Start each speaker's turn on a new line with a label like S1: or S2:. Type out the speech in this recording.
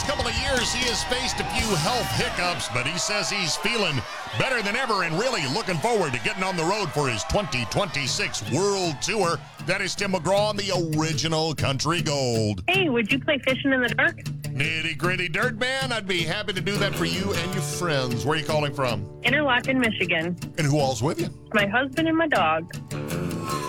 S1: last couple of years, he has faced a few health hiccups, but he says he's feeling better than ever and really looking forward to getting on the road for his 2026 World Tour. That is Tim McGraw on the original Country Gold.
S2: Hey, would you play Fishing in the Dark?
S1: Nitty gritty dirt man, I'd be happy to do that for you and your friends. Where are you calling from?
S2: Interlaken, Michigan.
S1: And who all's with you?
S2: My husband and my dog.